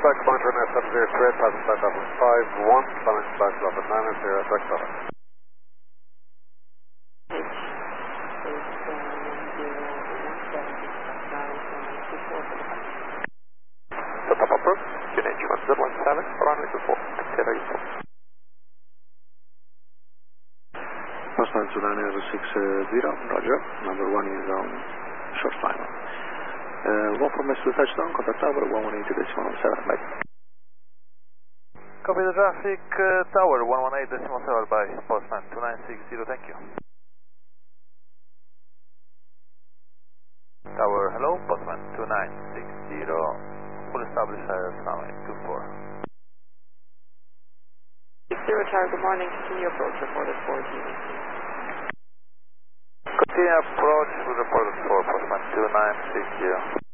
back, Commander, now 703, passing back up on 5-1, climbing back up at 9-0, back up. The top upper, QNH 1017, runway 24, Sierra Eagle. Postman 2960, Roger. Number 1 is on short final. One from us to touchdown, contact tower 118.7, bye. Copy the traffic, tower 118.7, bye. Postman 2960, thank you. Tower, hello, Postman 2960, full established runway 24. 60 tower, good morning, continue approach, reported 4G. Continue approach with reported 4, Postman 2960.